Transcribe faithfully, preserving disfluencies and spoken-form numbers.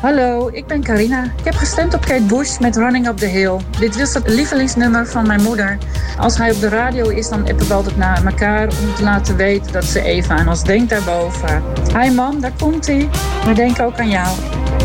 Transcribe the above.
Hallo, ik ben Carina. Ik heb gestemd op Kate Bush met Running Up the Hill. Dit was het lievelingsnummer van mijn moeder. Als hij op de radio is, dan appen we altijd naar elkaar om te laten weten dat ze even aan ons denkt daarboven. Hi mam, daar komt hij. We denken ook aan jou.